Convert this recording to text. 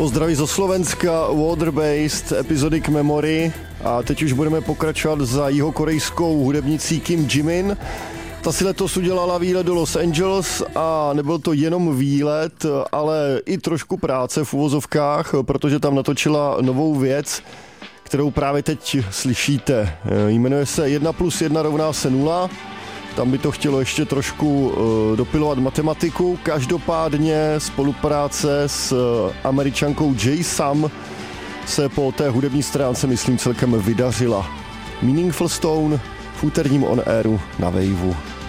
Pozdraví zo Slovenska, Water-Based, Episodic Memory a teď už budeme pokračovat za jihokorejskou hudebnicí Kim Jimin. Ta si letos udělala výlet do Los Angeles a nebyl to jenom výlet, ale i trošku práce v uvozovkách, protože tam natočila novou věc, kterou právě teď slyšíte. Jmenuje se 1+1 = 0. Tam by to chtělo ještě trošku dopilovat matematiku. Každopádně spolupráce s Američankou Jay Sam se po té hudební stránce, myslím, celkem vydařila. Meaningful Stone v úterním On Airu na Waveu.